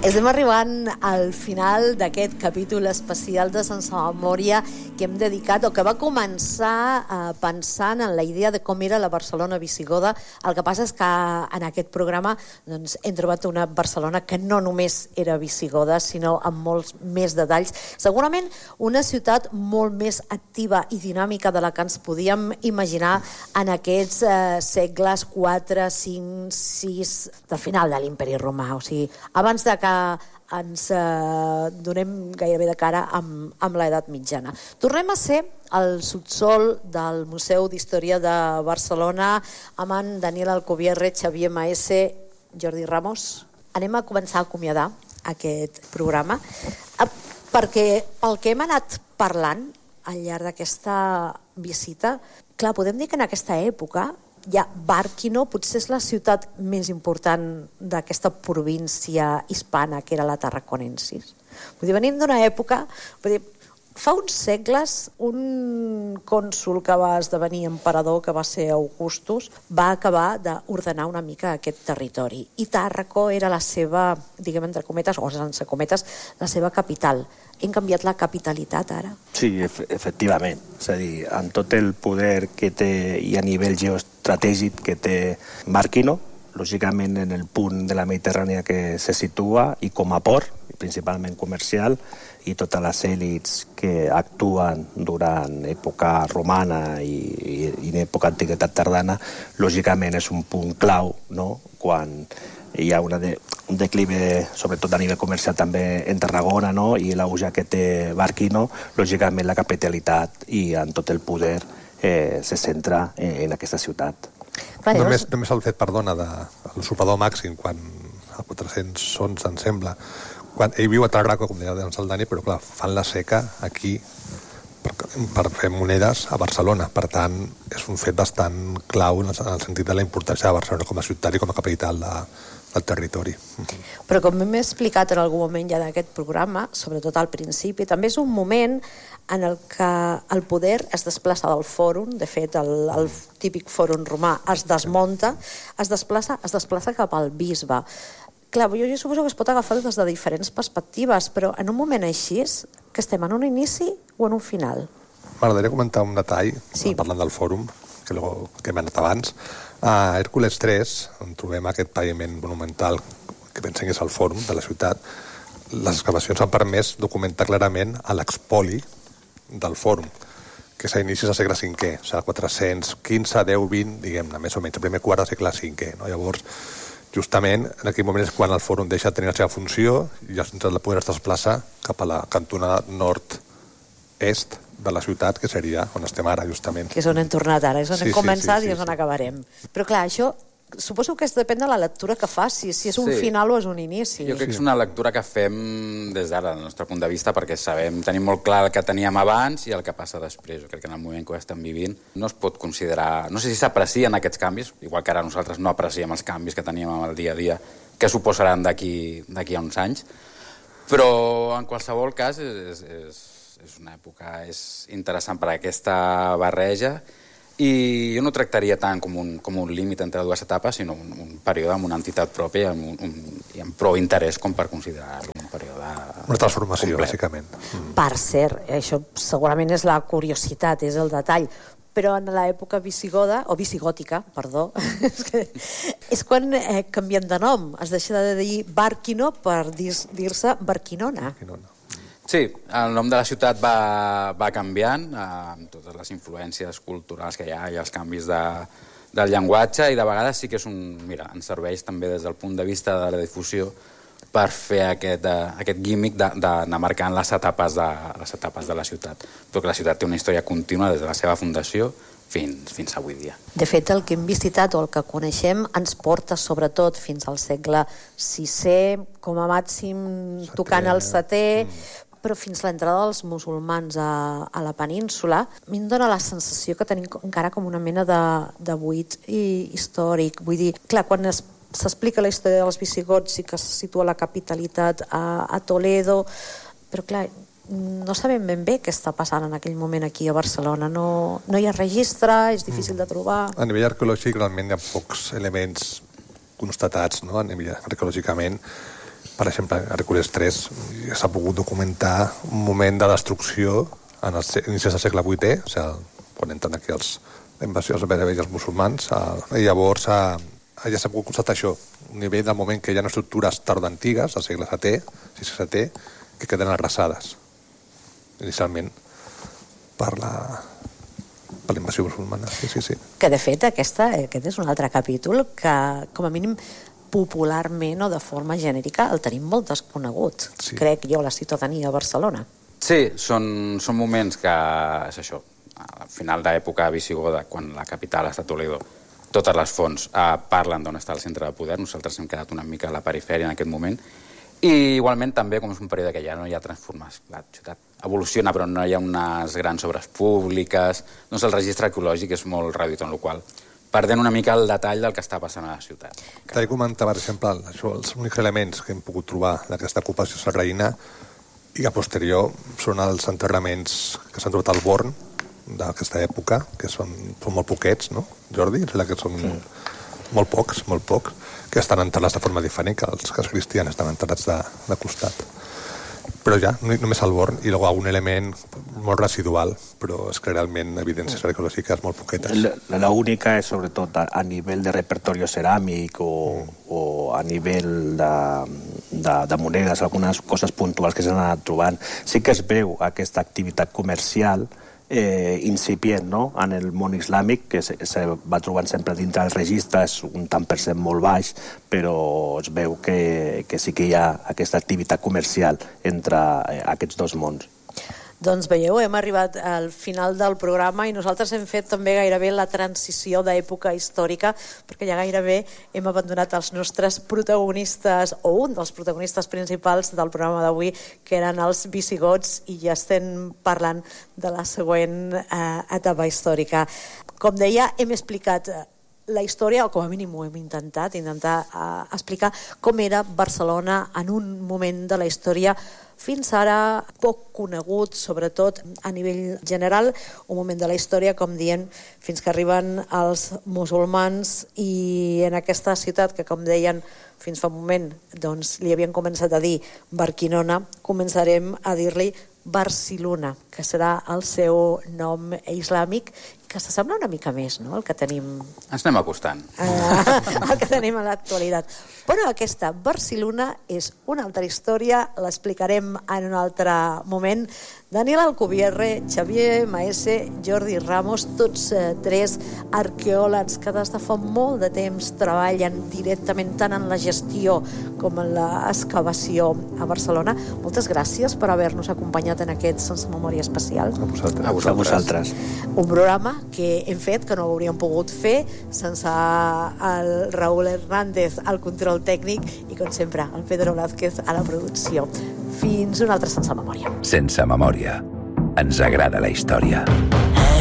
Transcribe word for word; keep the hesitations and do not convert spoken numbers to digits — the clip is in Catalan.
Estem arribant al final d'aquest capítol especial de Sense Memòria que hem dedicat, o que va començar eh, pensant en la idea de com era la Barcelona visigoda. El que passa és que en aquest programa doncs, hem trobat una Barcelona que no només era visigoda, sinó amb molts més detalls. Segurament una ciutat molt més activa i dinàmica de la que ens podíem imaginar en aquests eh, segles quatre, cinc, sis, de final de l'Imperi Romà. O sigui, abans de que ens eh, donem gairebé de cara amb, amb l'edat mitjana. Tornem a ser al subsol del Museu d'Història de Barcelona amb en Daniel Alcubierre, Xavier Maese, Jordi Ramos. Anem a començar a acomiadar aquest programa eh, perquè pel que hem anat parlant al llarg d'aquesta visita, clar, podem dir que en aquesta època ja Barquino potser és la ciutat més important d'aquesta província hispana, que era la Tarraconensis. Vull dir, venim d'una època... Vull dir, fa uns segles, un cònsul que va esdevenir emperador, que va ser Augustus, va acabar d'ordenar una mica aquest territori. I Tàrraco era la seva, diguem entre cometes, o sense cometes, la seva capital. Hem canviat la capitalitat ara? Sí, ef efectivament. És a dir, amb tot el poder que té i a nivell geoestratègic que té Barquino, lògicament en el punt de la Mediterrània que se situa i com a port, principalment comercial, i totes les èlits que actuen durant època romana i, i, i en època antiguitat tardana, lògicament és un punt clau, no?, quan hi ha una de, un declive, sobretot a nivell comercial també en Tarragona, no?, i l'auge que té Barquino, lògicament la capitalitat i en tot el poder eh, se centra en, en aquesta ciutat. Clar, només, llavors... només el fet, perdona, del sopador màxim, quan a quatre-cents onze, em sembla, quan ell viu a Tàrraco, com deia el Dani, però clar, fan la seca aquí per, per fer monedes a Barcelona. Per tant, és un fet bastant clau en el, en el sentit de la importància de Barcelona com a ciutat i com a capital de, del territori. Però com hem explicat en algun moment ja d'aquest programa, sobretot al principi, també és un moment en el que el poder es desplaça del fòrum. De fet, el, el típic fòrum romà es desmunta, es desplaça, es desplaça cap al bisbe. Clar, jo, jo suposo que es pot agafar des de diferents perspectives, però en un moment així, que estem en un inici o en un final? M'agradaria comentar un detall, sí. Parlant del fòrum, que, luego, que hem anat abans. A Hèrcules tres, on trobem aquest paviment monumental, que pensem que és el fòrum de la ciutat, les excavacions han permès documentar clarament l'expoli del fòrum, que s'inicia al segle cinquè, o sigui, quatre-cents quinze, deu, vint, diguem-ne, més o menys, el primer quart del segle cinquè, no? Llavors, justament en aquell moment és quan el fòrum deixa de tenir la seva funció i el centre del poder es desplaça cap a la cantonada nord-est de la ciutat, que seria on estem ara, justament. Que és on hem tornat ara, és on sí, hem començat sí, sí, i és on sí. acabarem. Però clar, això suposo que es depèn de la lectura que facis, si és un sí. final o és un inici. Jo crec que és una lectura que fem des d'ara, del nostre punt de vista, perquè sabem, tenim molt clar el que teníem abans i el que passa després. Jo crec que en el moment que ho estem vivint no es pot considerar... No sé si s'aprecien aquests canvis, igual que ara nosaltres no apreciem els canvis que teníem en el dia a dia, que suposaran d'aquí a uns anys, però en qualsevol cas és, és, és una època és interessant per aquesta barreja. I jo no tractaria tant com un, com un límit entre dues etapes, sinó un, un període amb una entitat pròpia amb un, un, i amb prou interès com per considerar-lo un període... Una transformació, complet. bàsicament. Mm. Per cert, això segurament és la curiositat, és el detall, però en l'època visigoda, o visigòtica, perdó, és, que, és quan eh, canvien de nom. Es deixa de dir Barquino per dir-se Barquinona. Barquinona. Sí, el nom de la ciutat va, va canviant eh, amb totes les influències culturals que hi ha i els canvis de, del llenguatge, i de vegades sí que és un... Mira, ens serveix també des del punt de vista de la difusió per fer aquest, eh, aquest gimmick d'anar marcant les etapes, de, les etapes de la ciutat. Però que la ciutat té una història contínua des de la seva fundació fins, fins avui dia. De fet, el que hem visitat o el que coneixem ens porta sobretot fins al segle sisè, com a màxim tocant el setè, mm. però fins l'entrada dels musulmans a, a la península, a mi em dóna la sensació que tenim encara com una mena de, de buit i, històric. Vull dir, clar, quan s'explica la història dels visigots i que se situa la capitalitat a, a Toledo, però clar, no sabem ben bé què està passant en aquell moment aquí a Barcelona. No, no hi ha registre, és difícil de trobar. A nivell arqueològic realment hi ha pocs elements constatats, no? A nivell arqueològicament. per exemple, a Hèrcules tres s'ha pogut documentar un moment de destrucció en els inicis del segle vuitè, o sigui, quan entren aquí els invasions berbers i els musulmans, i llavors ja s'ha pogut constatar això, un nivell del moment que hi ha estructures tardantigues, al segle setè, sis setè, que queden arrasades, inicialment, per la, per la invasió musulmana. Sí, sí, sí. Que, de fet, aquesta, aquest és un altre capítol que, com a mínim, popularment o de forma genèrica, el tenim molt desconegut. Sí. Crec jo, la ciutadania de Barcelona. Sí, són, són moments que, és això, al final d'època visigoda, quan la capital està a Toledo, totes les fonts eh, parlen d'on està el centre de poder, nosaltres hem quedat una mica a la perifèria en aquest moment, i igualment també, com és un període que ja no hi ha transformació, la ciutat evoluciona però no hi ha unes grans obres públiques, doncs el registre arqueològic és molt reduït, en el qual perdent una mica el detall del que està passant a la ciutat. Tal com comentava, per exemple, això, els únics elements que hem pogut trobar d'aquesta ocupació sarraïna i que a posterior són els enterraments que s'han trobat al Born d'aquesta època, que són, són molt poquets, no, Jordi? És que són sí. molt pocs, molt pocs, que estan enterrats de forma diferent que els, que els cristians estan enterrats de, de costat. Però ja, només al Born, i algun element molt residual, però és que realment evidències arqueològiques molt poquetes. La, la única és sobretot a, a nivell de repertori ceràmic o, mm. o a nivell de, de, de monedes, algunes coses puntuals que s'han anat trobant. Sí que es veu aquesta activitat comercial eh, incipient, no?, en el món islàmic, que se, se va trobant sempre dintre dels registres, un tant per cent molt baix, però es veu que, que sí que hi ha aquesta activitat comercial entre eh, aquests dos mons. Doncs veieu, hem arribat al final del programa i nosaltres hem fet també gairebé la transició d'època històrica, perquè ja gairebé hem abandonat els nostres protagonistes, o un dels protagonistes principals del programa d'avui, que eren els visigots, i ja estem parlant de la següent eh, etapa històrica. Com deia, hem explicat la història, o com a mínim ho hem intentat, intentar eh, explicar com era Barcelona en un moment de la història fins ara poc conegut, sobretot a nivell general, un moment de la història, com dient, fins que arriben els musulmans, i en aquesta ciutat que, com deien fins fa un moment, doncs li havien començat a dir Barquinona, començarem a dir-li Barcelona, que serà el seu nom islàmic, que s'assembla una mica més, no?, el que tenim... Ens anem acostant. Eh, el que tenim a l'actualitat. Però aquesta Barcelona és una altra història, l'explicarem en un altre moment. Daniel Alcubierre, Xavier Maese, Jordi Ramos, tots eh, tres arqueòlegs que des de fa molt de temps treballen directament tant en la gestió com en l'excavació a Barcelona. Moltes gràcies per haver-nos acompanyat en aquest Sense Memòria especial. A vosaltres. A vosaltres. A vosaltres. Un programa que hem fet, que no hauríem pogut fer sense el Raúl Hernández al control tècnic i, com sempre, el Pedro Blázquez a la producció. Fins un altre Sense Memòria. Sense Memòria. Ens agrada la història.